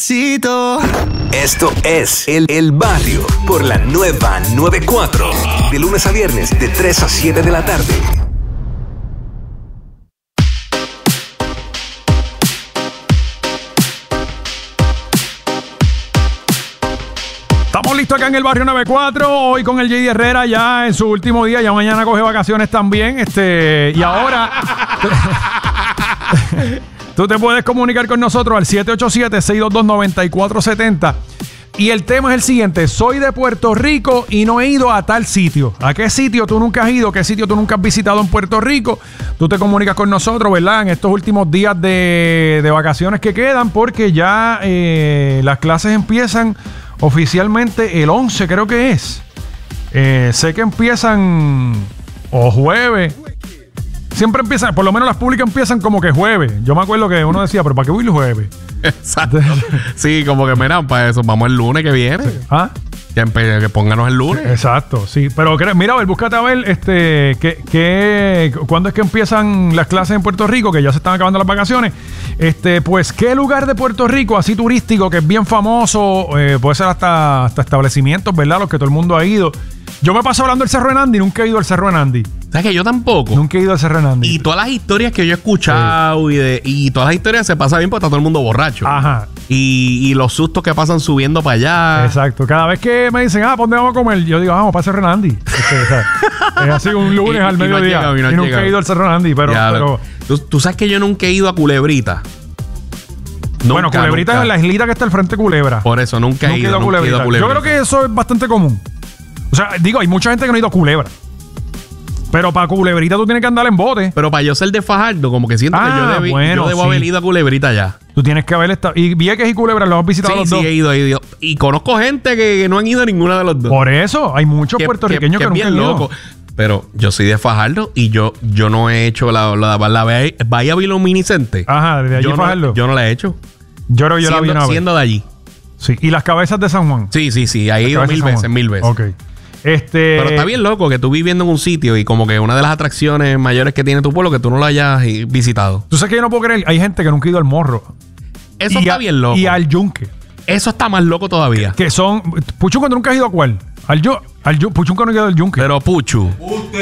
Esto es El Barrio por la nueva 94. De lunes a viernes de 3 a 7 de la tarde. Estamos listos acá en el Barrio 94, hoy con el JD Herrera ya en su último día, ya mañana coge vacaciones también, y ahora tú te puedes comunicar con nosotros al 787-622-9470 y el tema es el siguiente: soy de Puerto Rico y no he ido a tal sitio. ¿A qué sitio tú nunca has ido? ¿Qué sitio tú nunca has visitado en Puerto Rico? Tú te comunicas con nosotros, ¿verdad? En estos últimos días de vacaciones que quedan, porque ya las clases empiezan oficialmente el 11, creo que es. Sé que empiezan o jueves. Siempre empiezan, por lo menos las públicas empiezan como que jueves. Yo me acuerdo que uno decía, pero ¿para qué voy el jueves? Exacto. Sí, como que mira, para eso vamos el lunes que viene. Sí. ¿Ah? Que pónganos el lunes. Exacto, sí. Pero mira, a ver, búscate a ver cuándo es que empiezan las clases en Puerto Rico, que ya se están acabando las vacaciones. Pues, ¿qué lugar de Puerto Rico así turístico que es bien famoso? Puede ser hasta establecimientos, ¿verdad? Los que todo el mundo ha ido. Yo me paso hablando del Cerro de Nandi, nunca he ido al Cerro de Nandi. ¿Sabes que yo tampoco? Nunca he ido al Cerro de Nandi. Y todas las historias que yo he escuchado y todas las historias se pasa bien porque está todo el mundo borracho. Ajá. Y los sustos que pasan subiendo para allá. Exacto. Cada vez que me dicen, ¿para dónde vamos a comer? Yo digo, vamos para el Cerro de Nandi. Es así un lunes al mediodía. Y nunca he ido al Cerro de Nandi, pero ¿Tú sabes que yo nunca he ido a Culebrita? Bueno, Culebrita es la islita que está al frente de Culebra. Por eso, nunca he ido a Culebrita. Yo creo que eso es bastante común. O sea, digo, hay mucha gente que no ha ido a Culebra. Pero para Culebrita tú tienes que andar en bote. Pero para yo ser de Fajardo, como que siento que yo debo haber ido a Culebrita ya. Tú tienes que haber estado. Y Vieques y Culebra los has visitado los dos. Sí, he ido. Y conozco gente que no han ido a ninguna de los dos. Por eso, hay muchos puertorriqueños que nunca han ido. Loco. Pero yo soy de Fajardo y yo no he hecho la Bahía Bioluminiscente. Ajá, de allí Fajardo. Yo no la he hecho. Yo creo que yo la vi una vez. Siendo de allí. Sí. ¿Y las cabezas de San Juan? Sí. Ahí he ido mil veces. Ok. Pero está bien loco que tú viviendo en un sitio y como que una de las atracciones mayores que tiene tu pueblo que tú no lo hayas visitado. Tú sabes que yo no puedo creer, hay gente que nunca ha ido al Morro. Eso está bien loco. Y al Yunque. Eso está más loco todavía. Que son... Puchunco, ¿tú nunca has ido a cuál? Puchunco no ha ido al Yunque. Pero Puchu.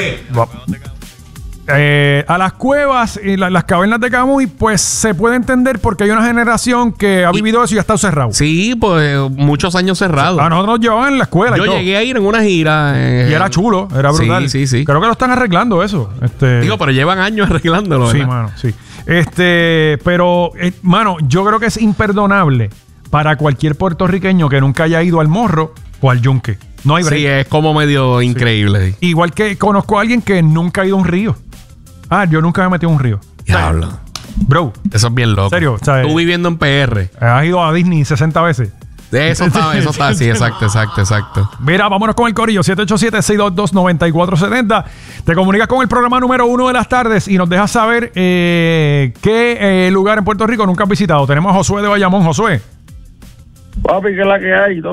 A las cuevas y las cavernas de Camuy, pues se puede entender porque hay una generación que ha vivido eso y ha estado cerrado. Sí, pues muchos años cerrados. A nosotros nos llevaban en la escuela. Yo llegué a ir en una gira. Y era chulo, era brutal. Sí. Creo que lo están arreglando eso. Digo, pero llevan años arreglándolo, ¿verdad? Sí, mano, sí. Pero, mano, yo creo que es imperdonable para cualquier puertorriqueño que nunca haya ido al Morro o al Yunque. No hay break. Sí, es como medio increíble. Igual que conozco a alguien que nunca ha ido a un río. Yo nunca me he metido en un río. Diablo. Bro. Eso es bien loco. ¿En serio? ¿Sabes? Tú viviendo en PR. Has ido a Disney 60 veces. Eso está. Sí, exacto. Mira, vámonos con el corillo. 787-622-9470. Te comunicas con el programa número 1 de las tardes y nos dejas saber qué lugar en Puerto Rico nunca has visitado. Tenemos a Josué de Bayamón. Josué. Papi, ¿qué es la que hay?